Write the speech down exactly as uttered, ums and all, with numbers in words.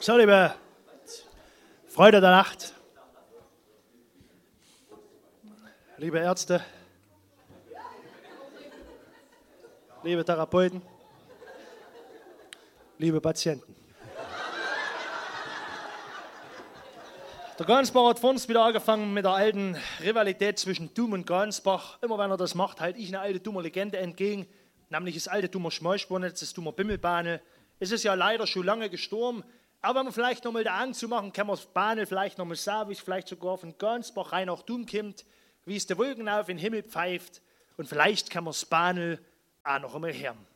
So, liebe Freunde der Nacht, liebe Ärzte, liebe Therapeuten, liebe Patienten. Der Gansbach hat vor uns wieder angefangen mit der alten Rivalität zwischen Dum und Gansbach. Immer wenn er das macht, halte ich eine alte Dummer Legende entgegen, nämlich das alte Dummer Schmalspurnetz, das Dummer Bimmelbahne. Es ist ja leider schon lange gestorben, aber wenn man vielleicht nochmal da anzumachen, kann man das Bahne vielleicht nochmal sagen, wie es vielleicht sogar von Gansbach rein nach Dum kommt, wie es der Wolken auf den Himmel pfeift und vielleicht kann man das Bahne auch noch einmal hören.